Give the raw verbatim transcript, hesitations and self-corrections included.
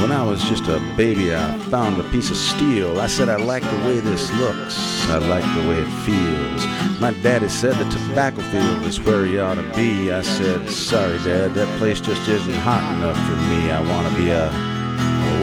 when I was just a baby, I found a piece of steel. I said, I like the way this looks. I like the way it feels. My daddy said the tobacco field is where you ought to be. I said, sorry, Dad, that place just isn't hot enough for me. I want to be a